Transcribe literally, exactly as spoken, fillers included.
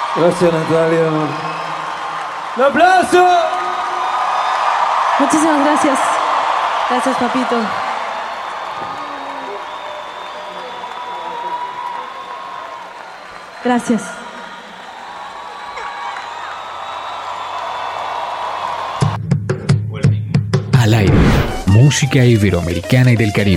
Gracias, Natalia. ¡Un aplauso! Muchísimas gracias. Gracias, papito. Gracias. Al aire, música iberoamericana y del Caribe.